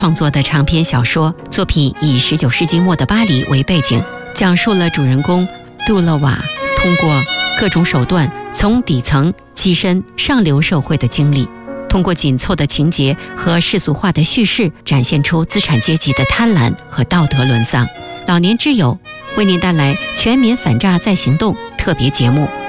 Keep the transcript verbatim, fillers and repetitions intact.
创作的长篇小说。作品以十九世纪末的巴黎为背景，讲述了主人公杜勒瓦通过各种手段从底层跻身上流社会的经历，通过紧凑的情节和世俗化的叙事，展现出资产阶级的贪婪和道德沦丧。老年之友为您带来全民反诈再行动特别节目。